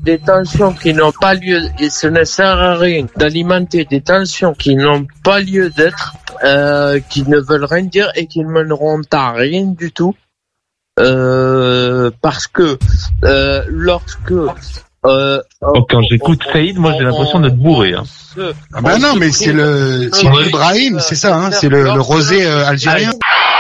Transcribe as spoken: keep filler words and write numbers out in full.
des tensions qui n'ont pas lieu, et ce ne sert à rien d'alimenter des tensions qui n'ont pas lieu d'être, euh, qui ne veulent rien dire et qui ne mèneront à rien du tout, euh, parce que euh, lorsque Euh, oh, quand j'écoute Saïd, moi j'ai l'impression d'être bourré. Hein. Ah bah non, mais c'est le, c'est l'Ibrahim, c'est ça, hein, c'est le, le rosé euh, algérien.